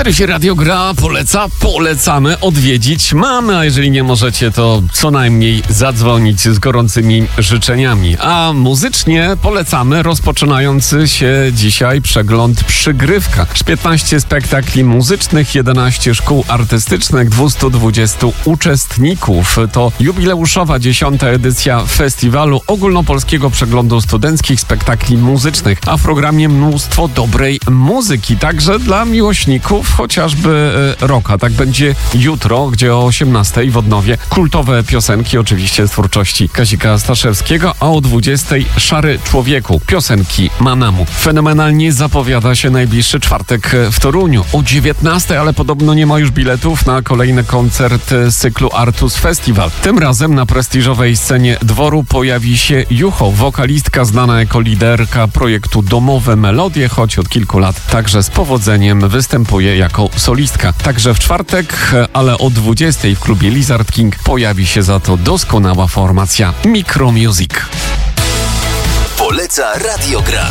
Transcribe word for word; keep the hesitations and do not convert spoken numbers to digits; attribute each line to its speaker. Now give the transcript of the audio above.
Speaker 1: Serwisie Radio Gra poleca, polecamy odwiedzić mamy, a jeżeli nie możecie, to co najmniej zadzwonić z gorącymi życzeniami. A muzycznie polecamy rozpoczynający się dzisiaj przegląd Przygrywka. piętnaście spektakli muzycznych, jedenaście szkół artystycznych, dwieście dwadzieścia uczestników. To jubileuszowa dziesiąta edycja festiwalu ogólnopolskiego przeglądu studenckich spektakli muzycznych, a w programie mnóstwo dobrej muzyki, także dla miłośników chociażby rocka. Tak będzie jutro, gdzie o osiemnastej w Odnowie kultowe piosenki, oczywiście z twórczości Kazika Staszewskiego, a o dwudziestej Szary Człowieku, piosenki Manamu. Fenomenalnie zapowiada się najbliższy czwartek w Toruniu o dziewiętnastej, ale podobno nie ma już biletów na kolejny koncert z cyklu Artus Festival. Tym razem na prestiżowej scenie dworu pojawi się Jucho, wokalistka znana jako liderka projektu Domowe Melodie, choć od kilku lat także z powodzeniem występuje jako solistka. Także w czwartek, ale o dwudziestej w klubie Lizard King pojawi się za to doskonała formacja Micro Music.
Speaker 2: Poleca Radio Gra.